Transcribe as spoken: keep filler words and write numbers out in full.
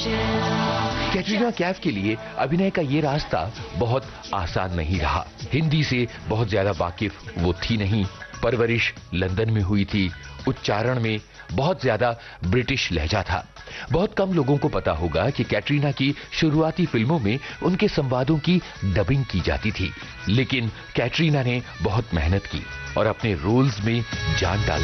कैटरीना कैफ के लिए अभिनय का ये रास्ता बहुत आसान नहीं रहा। हिंदी से बहुत ज्यादा वाकिफ वो थी नहीं, परवरिश लंदन में हुई थी, उच्चारण में बहुत ज्यादा ब्रिटिश लहजा था। बहुत कम लोगों को पता होगा कि कैटरीना की शुरुआती फिल्मों में उनके संवादों की डबिंग की जाती थी, लेकिन कैटरीना ने बहुत मेहनत की और अपने रोल्स में जान डाली।